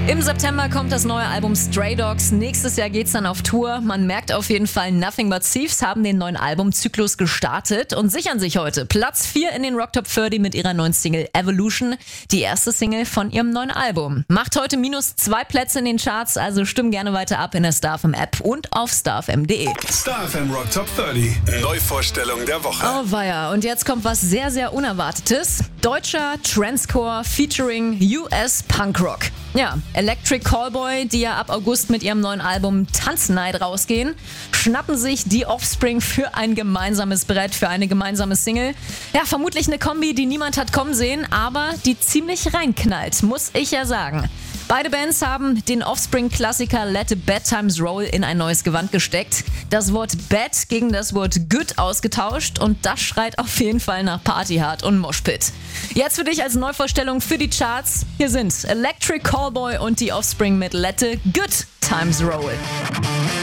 Im September kommt das neue Album Stray Dogs. Nächstes Jahr geht's dann auf Tour. Man merkt auf jeden Fall, Nothing But Thieves haben den neuen Albumzyklus gestartet und sichern sich heute Platz 4 in den Rock Top 30 mit ihrer neuen Single Evolution, die erste Single von ihrem neuen Album. Macht heute -2 Plätze in den Charts, also stimm gerne weiter ab in der StarFM App und auf starfm.de. StarFM Rock Top 30. Neuvorstellung der Woche. Oh weia, und jetzt kommt was sehr, sehr Unerwartetes. Deutscher Trancecore featuring US Punkrock. Ja, Electric Callboy, die ja ab August mit ihrem neuen Album Tanznight rausgehen, schnappen sich die Offspring für ein gemeinsames Brett, für eine gemeinsame Single. Ja, vermutlich eine Kombi, die niemand hat kommen sehen, aber die ziemlich reinknallt, muss ich ja sagen. Beide Bands haben den Offspring-Klassiker Let the Bad Times Roll in ein neues Gewand gesteckt, das Wort Bad gegen das Wort Good ausgetauscht und das schreit auf jeden Fall nach Partyhard und Moshpit. Jetzt für dich als Neuvorstellung für die Charts. Hier sind Electric Callboy und die Offspring mit Let the Good Times Roll.